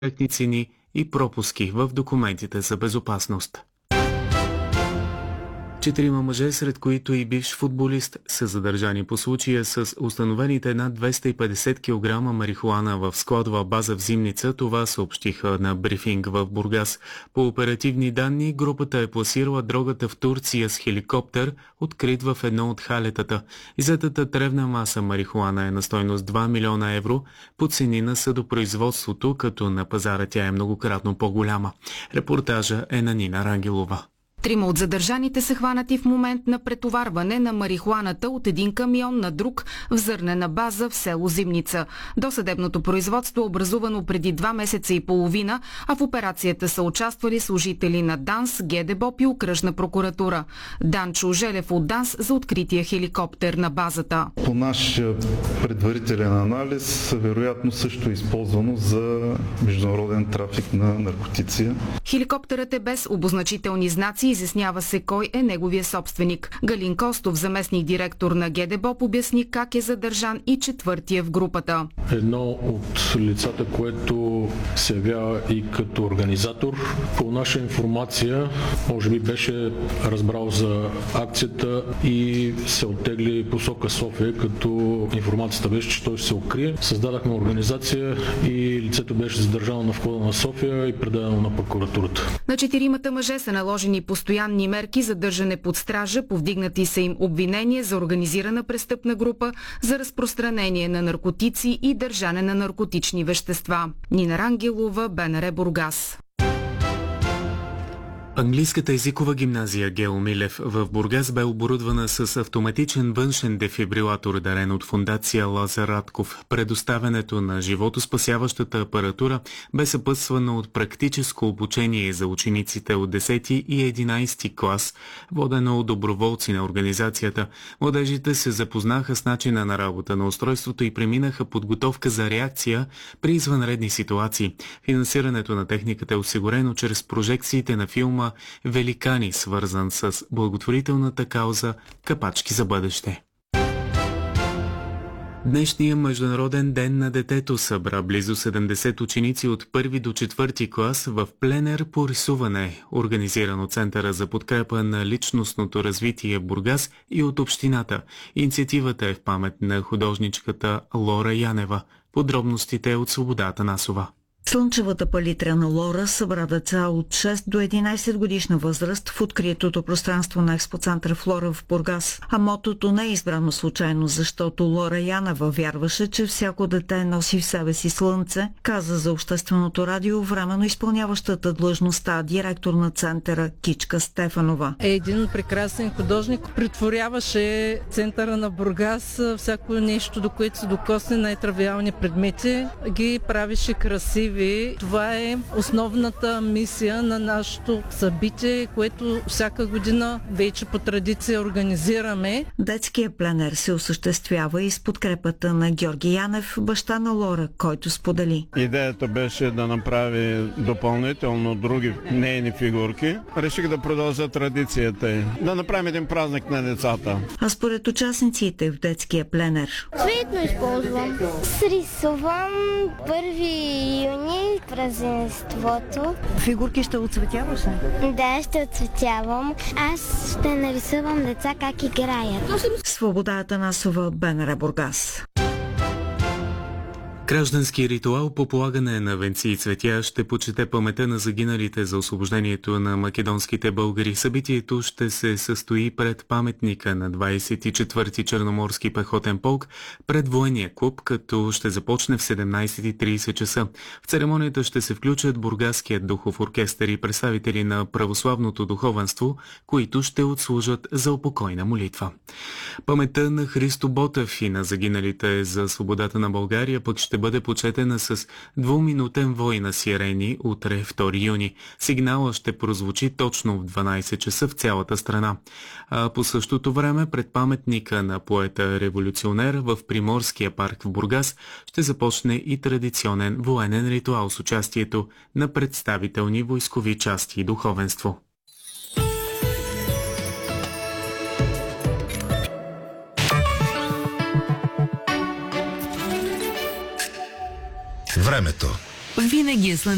коректни цени и пропуски в документите за безопасност. 4 мъже, сред които и бивш футболист, са задържани по случая с установените над 250 кг марихуана в складова база в Зимница. Това съобщиха на брифинг в Бургас. По оперативни данни, групата е пласирала дрогата в Турция с хеликоптер, открит в едно от халетата. Иззетата тревна маса марихуана е на стойност 2 милиона евро, по цени на съдопроизводството, като на пазара тя е многократно по-голяма. Репортажа е на Нина Рангелова. 3 от задържаните са хванати в момент на претоварване на марихуаната от един камион на друг в зърнена база в село Зимница. Досъдебното производство е образувано преди 2 месеца и половина, а в операцията са участвали служители на ДАНС, ГДБОП и Окръжна прокуратура. Данчо Желев от ДАНС за открития хеликоптер на базата. По наш предварителен анализ, вероятно също е използвано за международен трафик на наркотици. Хеликоптерът е без обозначителни знаци. Изяснява се кой е неговия собственик. Галин Костов, заместник директор на ГДБОП, обясни как е задържан и четвъртия в групата. Едно от лицата, което се явява и като организатор, по наша информация, може би беше разбрал за акцията и се оттегли посока София, като информацията беше, че той ще се укрие. Създадахме организация и лицето беше задържано на входа на София и предадено на прокуратурата. На 4 мъже са наложени постоянни мерки за държане под стража, повдигнати са им обвинения за организирана престъпна група, за разпространение на наркотици и държане на наркотични вещества. Нина Рангелова, БНР Бургас. Английската езикова гимназия Гео Милев в Бургас бе оборудвана с автоматичен външен дефибрилатор, дарен от фондация Лазар Радков. Предоставянето на животоспасяващата апаратура бе съпътствано от практическо обучение за учениците от 10 и 11 клас, водено от доброволци на организацията. Младежите се запознаха с начина на работа на устройството и преминаха подготовка за реакция при извънредни ситуации. Финансирането на техниката е осигурено чрез прожекциите на филма Великани, свързан с благотворителната кауза Капачки за бъдеще. Днешния Международен ден на детето събра близо 70 ученици от 1 до 4 клас в пленер по рисуване, организиран от Центъра за подкрепа на личностното развитие Бургас и от общината. Инициативата е в памет на художничката Лора Янева. Подробностите от Свобода Атанасова. Слънчевата палитра на Лора събра деца от 6 до 11 годишна възраст в откритото пространство на експоцентър Флора в Бургас. А мотото не е избрано случайно, защото Лора Янева вярваше, че всяко дете носи в себе си слънце, каза за Общественото радио временно изпълняващата длъжността директор на центъра Кичка Стефанова. Един прекрасен художник претворяваше центъра на Бургас, всяко нещо, до което се докосне, най-тривиални предмети, ги правеше красиви. Това е основната мисия на нашето събитие, което всяка година вече по традиция организираме. Детския пленер се осъществява и с подкрепата на Георги Янев, баща на Лора, който сподели. Идеята беше да направи допълнително други нейни фигурки. Реших да продължа традицията, да направим един празник на децата. А според участниците в детския пленер? Цветно използвам. Срисувам 1 юни празненството. Фигурки ще оцветяваш ли? Да, ще оцветявам. Аз ще нарисувам деца как играят. Свобода Атанасова, БНР Бургас. Граждански ритуал по полагане на венци и цветя ще почете паметта на загиналите за освобождението на македонските българи. Събитието ще се състои пред паметника на 24-ти Черноморски пехотен полк пред военния клуб, като ще започне в 17:30 часа. В церемонията ще се включат Бургаският духов оркестър и представители на православното духовенство, които ще отслужат за упокойна молитва. Паметта на Христо Ботев и на загиналите за свободата на България пък ще бъде почетена с 2-минутен вой на сирени утре 2 юни. Сигнала ще прозвучи точно в 12 часа в цялата страна. А по същото време пред паметника на поета-революционер в Приморския парк в Бургас ще започне и традиционен военен ритуал с участието на представителни войскови части и духовенство. Времето. Винаги е слънчево.